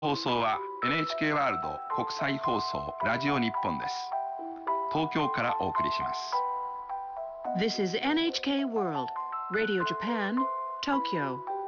放送は NHK ワールド国際放送ラジオ日本です。東京からお送りします。 This is NHK World Radio Japan, Tokyo.